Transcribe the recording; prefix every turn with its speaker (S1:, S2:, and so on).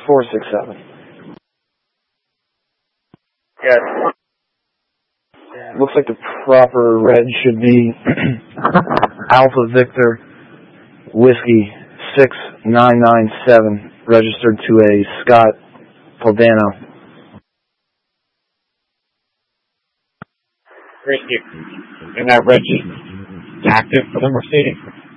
S1: 467.
S2: Yes.
S1: Looks like the proper reg should be Alpha Victor Whiskey 6997, registered to a Scott Podano.
S3: Great. And that reg is active for the Mercedes.